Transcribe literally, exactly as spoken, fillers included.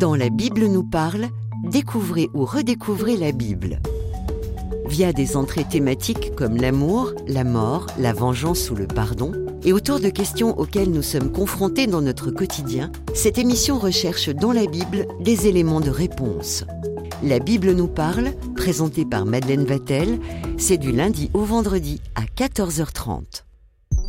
Dans La Bible nous parle, découvrez ou redécouvrez la Bible. Via des entrées thématiques comme l'amour, la mort, la vengeance ou le pardon, et autour de questions auxquelles nous sommes confrontés dans notre quotidien, cette émission recherche dans la Bible des éléments de réponse. La Bible nous parle, présentée par Madeleine Vatel, c'est du lundi au vendredi à quatorze heures trente.